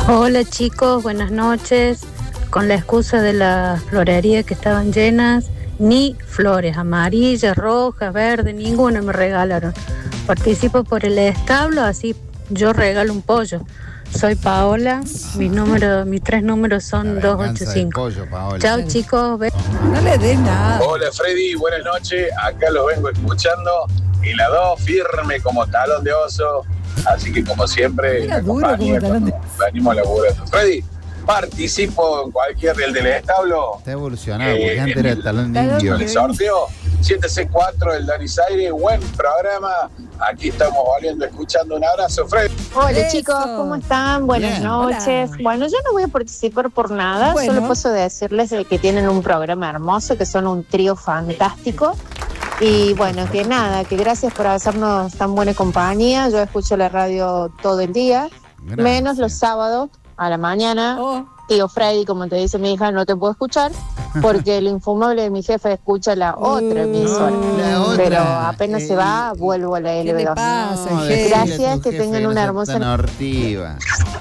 Hola chicos, buenas noches. Con la excusa de las florerías que estaban llenas, ni flores amarillas, rojas, verdes, ninguna me regalaron. Participo por el establo, así yo regalo un pollo. Soy Paola, mis 3 números son 285. Pollo, Chao chicos. No le des nada. Hola Freddy, buenas noches. Acá los vengo escuchando y la 2 firme como talón de oso. Así que como siempre, Era duro como talón de oso. venimos laburando. Freddy, participo en cualquier, el del establo. Está evolucionado, porque antes era el talón de indio. El sorteo 7C4, el Dani Zaire, buen programa. Aquí estamos volviendo, escuchando. Un abrazo, Freddy. Hola Eso. chicos, ¿cómo están? Buenas Bien. noches. Hola. Bueno, yo no voy a participar por nada, Bueno. solo puedo decirles de que tienen un programa hermoso, que son un trío fantástico. Y bueno, que nada, que gracias por hacernos tan buena compañía. Yo escucho la radio todo el día, Gracias. menos los sábados a la mañana. Oh, Tío Freddy, como te dice mi hija, no te puedo escuchar porque el infumable de mi jefe escucha la otra emisora. La otra. Pero apenas se va, vuelvo a la ¿qué le LB2. pasa, No, jefe? decirle a tu Gracias, que jefe tengan no una sea hermosa tan hortiva.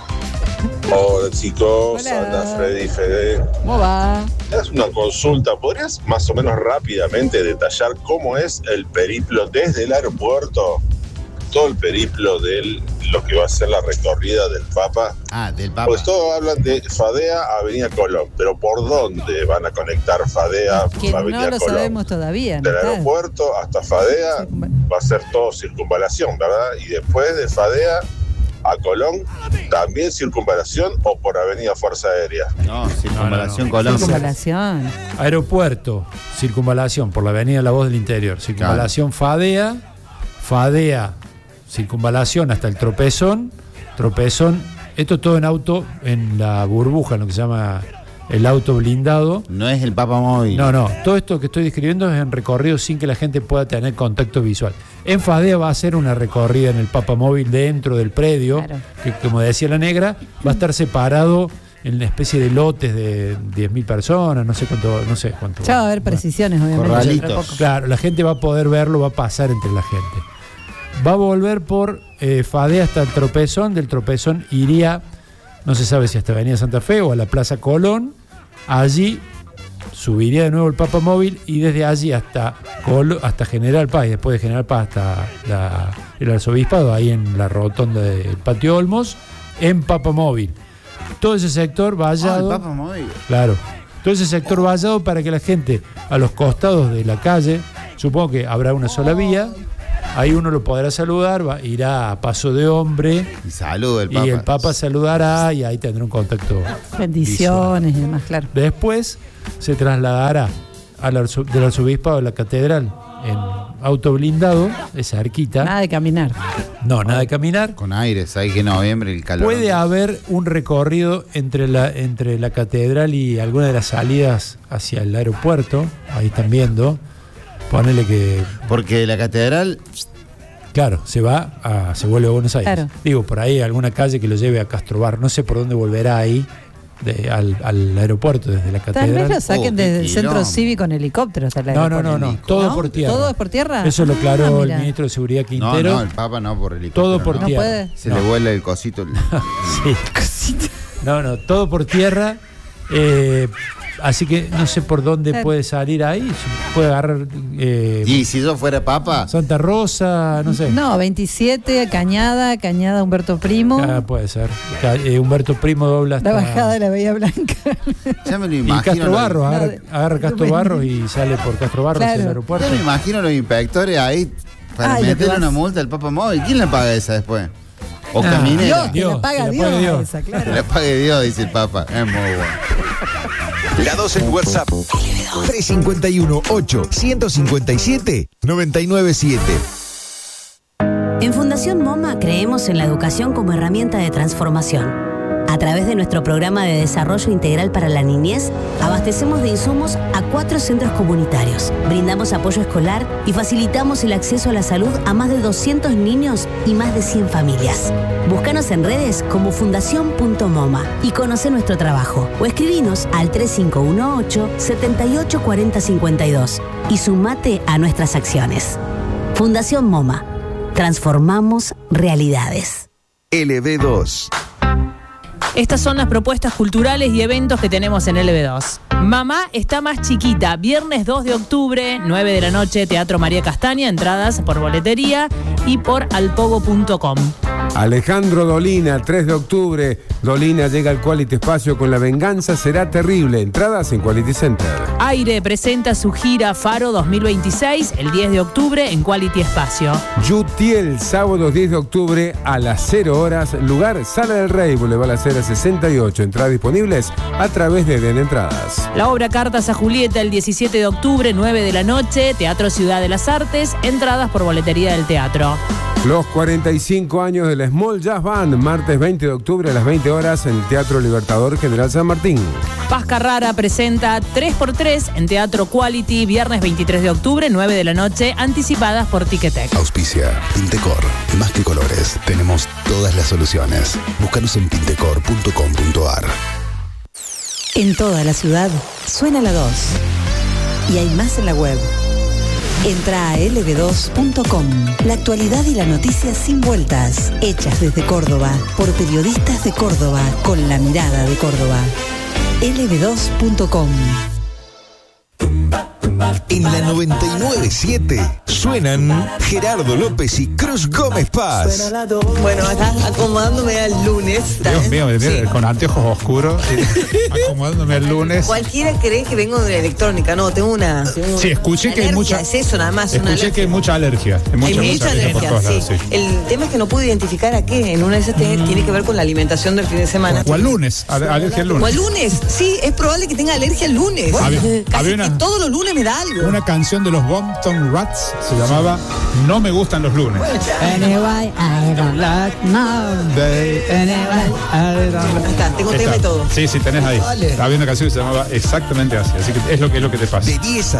Hola chicos, Hola. hola Freddy y Fede. ¿Cómo va? Es una consulta, ¿podrías más o menos rápidamente detallar cómo es el periplo desde el aeropuerto? Todo el periplo de lo que va a ser la recorrida del Papa. Ah, del Papa. Pues todos hablan de Fadea, Avenida Colón, pero ¿por dónde van a conectar Fadea, Que Avenida no lo Colón? sabemos todavía, ¿no? Del Claro. aeropuerto hasta Fadea va a ser todo circunvalación, ¿verdad? Y después de Fadea a Colón, ¿también circunvalación o por Avenida Fuerza Aérea? No, circunvalación No. Colón. Circunvalación. Aeropuerto, circunvalación por la avenida La Voz del Interior. Circunvalación Fadea, circunvalación hasta el Tropezón. Esto todo en auto, en la burbuja, en lo que se llama el auto blindado. No es el Papa móvil. No, todo esto que estoy describiendo es en recorrido sin que la gente pueda tener contacto visual. En Fadea va a ser una recorrida en el Papa móvil dentro del predio, Claro. que como decía la negra, va a estar separado en una especie de lotes de 10.000 personas, no sé cuánto. Ya va a haber precisiones, obviamente. Corralitos. dentro de poco. Claro, la gente va a poder verlo, va a pasar entre la gente. Va a volver por Fadea hasta el Tropezón, del Tropezón iría, no se sabe si hasta Avenida Santa Fe o a la Plaza Colón, allí subiría de nuevo el Papa móvil y desde allí hasta General Paz, y después de General Paz hasta el Arzobispado, ahí en la rotonda del Patio Olmos, en Papa móvil. Todo ese sector Ah, el vallado. Papa móvil. Claro. Todo ese sector vallado para que la gente a los costados de la calle, supongo que habrá una sola vía, ahí uno lo podrá saludar, irá a paso de hombre Y saludo el Papa. y el Papa saludará y ahí tendrá un contacto. Bendiciones y demás, claro. Después se trasladará del arzobispado a la catedral en auto blindado, es cerquita. Nada de caminar. No, nada de caminar. Con aires, ahí que noviembre el calor. Puede haber un recorrido entre la catedral y alguna de las salidas hacia el aeropuerto. Ahí están viendo. Ponele que, Porque la catedral. claro, se vuelve a Buenos Aires. Claro. Digo, por ahí alguna calle que lo lleve a Castrobar. No sé por dónde volverá ahí al aeropuerto desde la Tal catedral. vez lo saquen qué desde el centro quilombo. cívico en helicóptero hasta el No, aeropuerto. todo ¿No? por tierra. ¿Todo es por tierra? Eso lo aclaró el mira. ministro de Seguridad No, Quintero. no, el Papa no por helicóptero. Todo por no. No tierra. puede. Se No. le vuela el cosito. Sí. No, todo por tierra. Así que no sé por dónde Claro. puede salir ahí. Puede agarrar Y si yo fuera Papa, Santa Rosa, no sé. No, 27, Cañada Humberto Primo. Ah, puede ser. Humberto Primo dobla hasta. La bajada de la Bahía Blanca. ya me lo Y imagino. Castro Barros, No, agarra Castro Barros y sale por Castro Barros Claro. hacia el Ya aeropuerto. me imagino los inspectores ahí para Ay, lo que meterle vas- una multa al Papa móvil. ¿Quién le paga esa después? O Ah, caminera. Dios, que la paga que la Dios. pague Dios. Esa, Que claro. le pague Dios, dice el Papa. Es muy bueno. La 2 en WhatsApp. 351-8-157-997. En Fundación MoMA creemos en la educación como herramienta de transformación. A través de nuestro programa de desarrollo integral para la niñez, abastecemos de insumos a 4 centros comunitarios. Brindamos apoyo escolar y facilitamos el acceso a la salud a más de 200 niños y más de 100 familias. Búscanos en redes como fundación.moma y conoce nuestro trabajo. O escribinos al 3518-784052 y sumate a nuestras acciones. Fundación MoMA. Transformamos realidades. LB2. Estas son las propuestas culturales y eventos que tenemos en LB2. Mamá está más chiquita, viernes 2 de octubre, 9 de la noche, Teatro María Castaña, entradas por boletería y por alpogo.com. Alejandro Dolina, 3 de octubre, Dolina llega al Quality Espacio con La Venganza Será Terrible, entradas en Quality Center. Aire presenta su gira Faro 2026, el 10 de octubre en Quality Espacio. Yutiel, sábado 10 de octubre a las 0 horas, lugar Sala del Rey, Boulevard La Cera 68, entradas disponibles a través de Den Entradas. La obra Cartas a Julieta el 17 de octubre, 9 de la noche, Teatro Ciudad de las Artes, entradas por boletería del teatro. Los 45 años de la Small Jazz Band, martes 20 de octubre a las 20 horas en el Teatro Libertador General San Martín. Paz Carrara presenta 3x3 en Teatro Quality, viernes 23 de octubre, 9 de la noche, anticipadas por Ticketek. Auspicia Pintecor, más que colores, tenemos todas las soluciones. Búscanos en pintecor.com.ar. En toda la ciudad suena la 2. Y hay más en la web. Entra a lb2.com. La actualidad y la noticia sin vueltas. Hechas desde Córdoba, por periodistas de Córdoba, con la mirada de Córdoba. lb2.com. En la 99.7 suenan Gerardo López y Cruz Gómez Paz. Bueno, acá acomodándome al lunes. Dios mío, con anteojos oscuros, acomodándome al lunes. Cualquiera cree que vengo de la electrónica, no, tengo una. Sí, escuché que hay mucha. Es eso nada más. Escuché que hay mucha alergia. Hay mucha alergia, por todos lados, sí. El tema es que no pude identificar a qué. En una de esas tiene que ver con la alimentación del fin de semana. O al lunes, alergia al lunes. O al lunes, sí, es probable que tenga alergia al lunes. Casi que todos los lunes me da algo. Una canción de los Bompton Rats se llamaba No me gustan los lunes. Anyway, I don't like Monday. Anyway, I don't like... Está, tengo tema y todo. Sí, tenés ahí. Había una canción que se llamaba exactamente así. Así que es lo que te pasa. De 10 a